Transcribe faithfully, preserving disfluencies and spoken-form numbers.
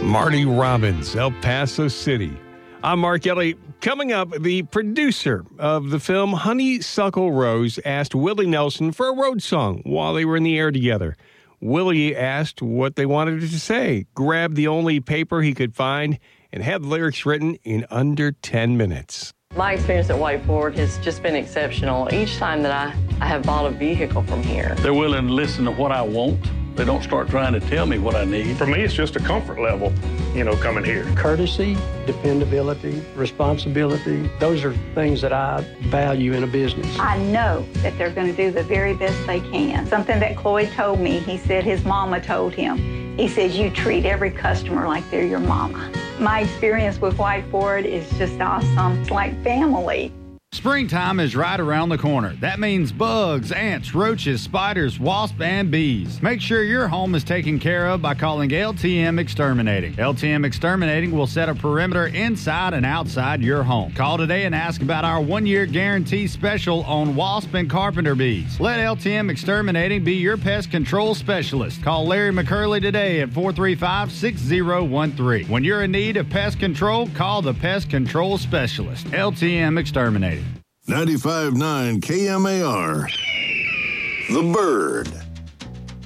Marty Robbins, El Paso City. I'm Mark Ellie. Coming up, the producer of the film Honeysuckle Rose asked Willie Nelson for a road song while they were in the air together. Willie asked what they wanted it to say, grabbed the only paper he could find, and had the lyrics written in under ten minutes. My experience at White Ford has just been exceptional. Each time that I, I have bought a vehicle from here. They're willing to listen to what I want. They don't start trying to tell me what I need. For me, it's just a comfort level, you know, coming here. Courtesy, dependability, responsibility, those are things that I value in a business. I know that they're going to do the very best they can. Something that Cloyd told me, he said his mama told him. He says, you treat every customer like they're your mama. My experience with White Ford is just awesome. It's like family. Springtime is right around the corner. That means bugs, ants, roaches, spiders, wasps, and bees. Make sure your home is taken care of by calling L T M Exterminating. L T M Exterminating will set a perimeter inside and outside your home. Call today and ask about our one-year guarantee special on wasp and carpenter bees. Let L T M Exterminating be your pest control specialist. Call Larry McCurley today at four three five, six zero one three. When you're in need of pest control, call the pest control specialist. L T M Exterminating. ninety-five point nine K M A R, The Bird.